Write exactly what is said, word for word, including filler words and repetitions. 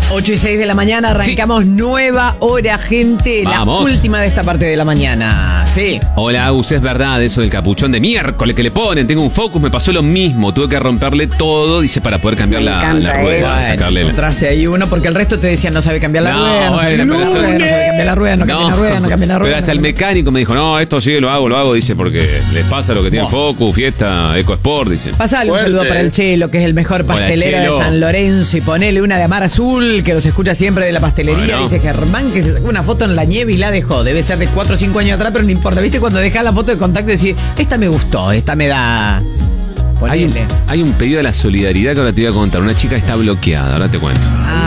ocho y seis de la mañana, arrancamos sí. nueva hora, gente. Vamos. La última de esta parte de la mañana. Sí. Hola, Agus, es verdad eso del capuchón de miércoles que le ponen. Tengo un Focus, me pasó lo mismo. Tuve que romperle todo, dice, para poder cambiar la, la rueda. Bueno, sacarle encontraste la... ahí uno, porque el resto te decían no sabe cambiar la no, rueda, no, bueno, sabe, pero no, eso... no sabe cambiar la rueda, no, no cambia la rueda, no cambia la rueda. Pero hasta no el mecánico me dijo, no, esto sí, lo hago, lo hago, dice, porque les pasa lo que tiene oh. Focus, fiesta, EcoSport, dice. Pasale un saludo para el Chelo, que es el mejor pastelero de San Lorenzo, y ponele una de Amar Azul, que los escucha siempre de la pastelería. Bueno. Dice Germán que se sacó una foto en la nieve y la dejó. Debe ser de cuatro o cinco años atrás, pero no importa. ¿Viste cuando dejás la foto de contacto y decís, esta me gustó, esta me da... Hay un, hay un pedido de la solidaridad que ahora te voy a contar. Una chica está bloqueada, ahora te cuento. Ah.